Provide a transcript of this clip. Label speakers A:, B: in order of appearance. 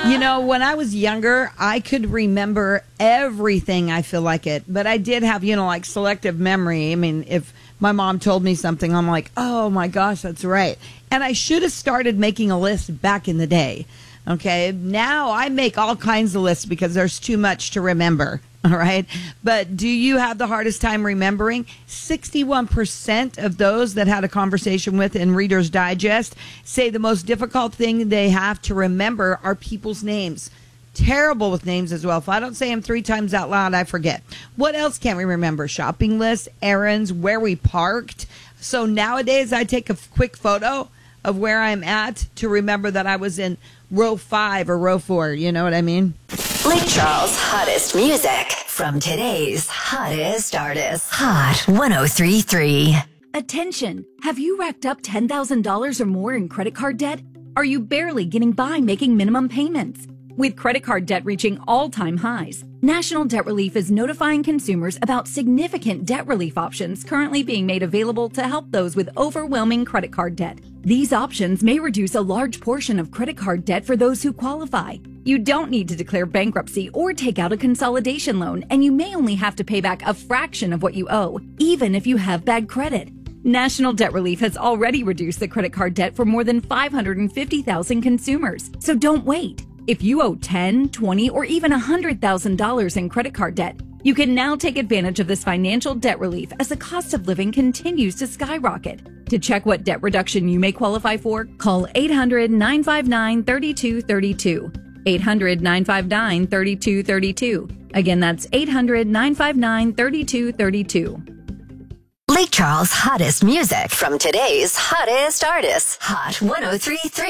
A: When I was younger, I could remember everything, I feel like it. But I did have, like selective memory. I mean, if my mom told me something, I'm like, oh my gosh, that's right. And I should have started making a list back in the day. Okay, now I make all kinds of lists because there's too much to remember. All right. But do you have the hardest time remembering? 61% of those that had a conversation with in Reader's Digest say the most difficult thing they have to remember are people's names. Terrible with names as well. If I don't say them 3 times out loud, I forget. What else can't we remember? Shopping lists, errands, where we parked. So nowadays I take a quick photo of where I'm at to remember that I was in row 5 or row 4. You know what I mean?
B: Lake Charles' hottest music from today's hottest artists. Hot 103.3.
C: Attention! Have you racked up $10,000 or more in credit card debt? Are you barely getting by making minimum payments? With credit card debt reaching all-time highs, National Debt Relief is notifying consumers about significant debt relief options currently being made available to help those with overwhelming credit card debt. These options may reduce a large portion of credit card debt for those who qualify. You don't need to declare bankruptcy or take out a consolidation loan, and you may only have to pay back a fraction of what you owe, even if you have bad credit. National Debt Relief has already reduced the credit card debt for more than 550,000 consumers, so don't wait. If you owe $10,000, $20,000, or even $100,000 in credit card debt, you can now take advantage of this financial debt relief as the cost of living continues to skyrocket. To check what debt reduction you may qualify for, call 800-959-3232. 800-959-3232. Again, that's 800-959-3232.
B: Lake Charles' hottest music from today's hottest artists. Hot 103.3.